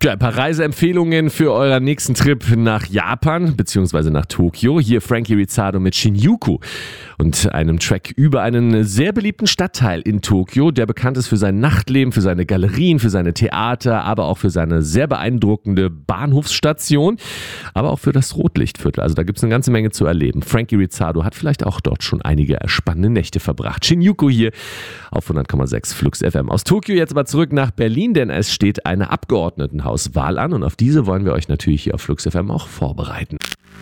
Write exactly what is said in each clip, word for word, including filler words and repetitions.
Ja, ein paar Reiseempfehlungen für euren nächsten Trip nach Japan bzw. nach Tokio. Hier Frankie Rizardo mit Shinjuku und einem Track über einen sehr beliebten Stadtteil in Tokio, der bekannt ist für sein Nachtleben, für seine Galerien, für seine Theater, aber auch für seine sehr beeindruckende Bahnhofsstation, aber auch für das Rotlichtviertel. Also da gibt es eine ganze Menge zu erleben. Frankie Rizardo hat vielleicht auch dort schon einige spannende Nächte verbracht. Shinjuku hier auf hundert Komma sechs Flux F M. Aus Tokio jetzt aber zurück nach Berlin, denn es steht eine Abgeordnetenhauswahl an und auf diese wollen wir euch natürlich hier auf Flux F M auch vorbereiten.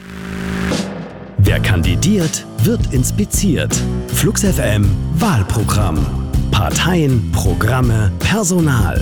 Wer kandidiert, wird inspiziert. Flux F M Wahlprogramm. Parteien, Programme, Personal.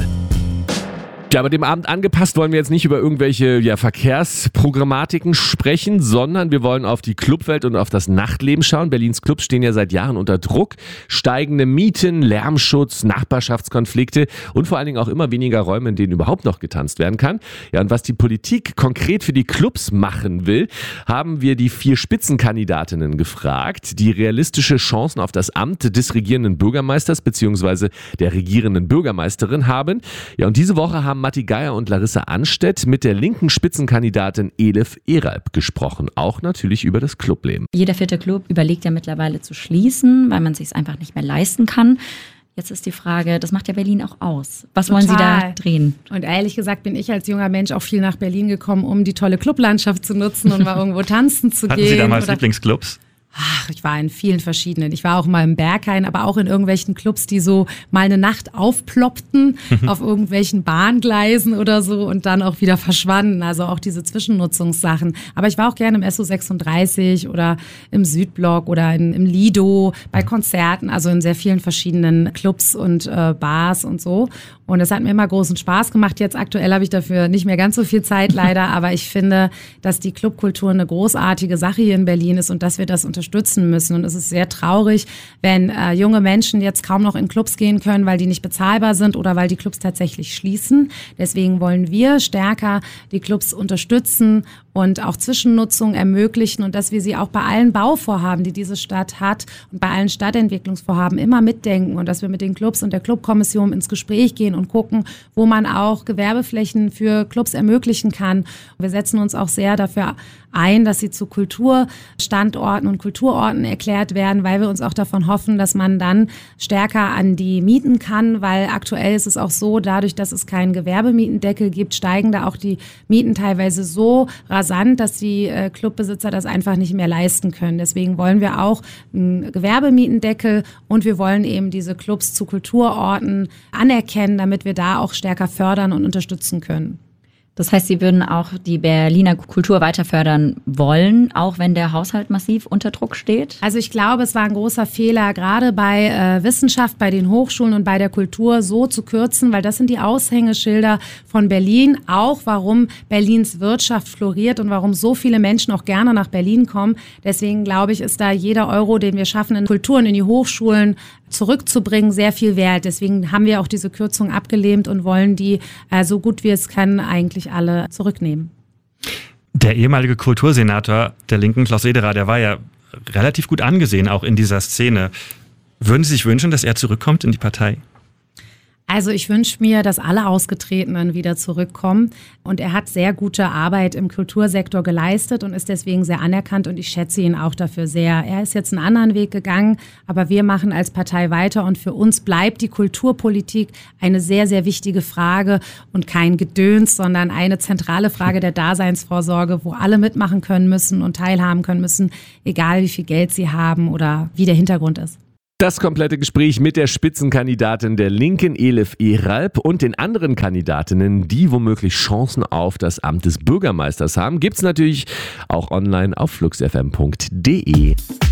Ja, aber dem Abend angepasst wollen wir jetzt nicht über irgendwelche ja, Verkehrsprogrammatiken sprechen, sondern wir wollen auf die Clubwelt und auf das Nachtleben schauen. Berlins Clubs stehen ja seit Jahren unter Druck. Steigende Mieten, Lärmschutz, Nachbarschaftskonflikte und vor allen Dingen auch immer weniger Räume, in denen überhaupt noch getanzt werden kann. Ja, und was die Politik konkret für die Clubs machen will, haben wir die vier Spitzenkandidatinnen gefragt, die realistische Chancen auf das Amt des regierenden Bürgermeisters bzw. der regierenden Bürgermeisterin haben. Ja, und diese Woche haben Matti Geier und Larissa Anstedt mit der linken Spitzenkandidatin Elif Eralp gesprochen. Auch natürlich über das Clubleben. Jeder vierte Club überlegt ja mittlerweile zu schließen, weil man es sich einfach nicht mehr leisten kann. Jetzt ist die Frage, das macht ja Berlin auch aus. Was Total. wollen Sie da drehen? Und ehrlich gesagt bin ich als junger Mensch auch viel nach Berlin gekommen, um die tolle Clublandschaft zu nutzen und mal irgendwo tanzen zu Hatten gehen. Hatten Sie damals oder Lieblingsclubs? Ach, ich war in vielen verschiedenen. Ich war auch mal im Berghain, aber auch in irgendwelchen Clubs, die so mal eine Nacht aufploppten auf irgendwelchen Bahngleisen oder so und dann auch wieder verschwanden. Also auch diese Zwischennutzungssachen. Aber ich war auch gerne im S O sechsunddreißig oder im Südblock oder in, im Lido bei Konzerten, also in sehr vielen verschiedenen Clubs und äh, Bars und so. Und es hat mir immer großen Spaß gemacht. Jetzt aktuell habe ich dafür nicht mehr ganz so viel Zeit leider, aber ich finde, dass die Clubkultur eine großartige Sache hier in Berlin ist und dass wir das unterstützen müssen. Und es ist sehr traurig, wenn äh, junge Menschen jetzt kaum noch in Clubs gehen können, weil die nicht bezahlbar sind oder weil die Clubs tatsächlich schließen. Deswegen wollen wir stärker die Clubs unterstützen und auch Zwischennutzung ermöglichen und dass wir sie auch bei allen Bauvorhaben, die diese Stadt hat und bei allen Stadtentwicklungsvorhaben immer mitdenken und dass wir mit den Clubs und der Clubkommission ins Gespräch gehen und gucken, wo man auch Gewerbeflächen für Clubs ermöglichen kann. Wir setzen uns auch sehr dafür ein, dass sie zu Kulturstandorten und Kulturorten erklärt werden, weil wir uns auch davon hoffen, dass man dann stärker an die mieten kann, weil aktuell ist es auch so, dadurch, dass es keinen Gewerbemietendeckel gibt, steigen da auch die Mieten teilweise so rasant, dass die äh, Clubbesitzer das einfach nicht mehr leisten können. Deswegen wollen wir auch einen Gewerbemietendeckel und wir wollen eben diese Clubs zu Kulturorten anerkennen, damit wir da auch stärker fördern und unterstützen können. Das heißt, Sie würden auch die Berliner Kultur weiter fördern wollen, auch wenn der Haushalt massiv unter Druck steht? Also ich glaube, es war ein großer Fehler, gerade bei äh, Wissenschaft, bei den Hochschulen und bei der Kultur so zu kürzen, weil das sind die Aushängeschilder von Berlin, auch warum Berlins Wirtschaft floriert und warum so viele Menschen auch gerne nach Berlin kommen. Deswegen glaube ich, ist da jeder Euro, den wir schaffen, in Kulturen, in die Hochschulen zurückzubringen, sehr viel wert. Deswegen haben wir auch diese Kürzung abgelehnt und wollen die, äh, so gut wie es kann, eigentlich alle zurücknehmen. Der ehemalige Kultursenator der Linken, Klaus Sederer, der war ja relativ gut angesehen, auch in dieser Szene. Würden Sie sich wünschen, dass er zurückkommt in die Partei? Also ich wünsche mir, dass alle Ausgetretenen wieder zurückkommen. Und er hat sehr gute Arbeit im Kultursektor geleistet und ist deswegen sehr anerkannt. Und ich schätze ihn auch dafür sehr. Er ist jetzt einen anderen Weg gegangen, aber wir machen als Partei weiter. Und für uns bleibt die Kulturpolitik eine sehr, sehr wichtige Frage und kein Gedöns, sondern eine zentrale Frage der Daseinsvorsorge, wo alle mitmachen können müssen und teilhaben können müssen, egal wie viel Geld sie haben oder wie der Hintergrund ist. Das komplette Gespräch mit der Spitzenkandidatin der Linken, Elif Eralp, und den anderen Kandidatinnen, die womöglich Chancen auf das Amt des Bürgermeisters haben, gibt's natürlich auch online auf flux f m punkt d e.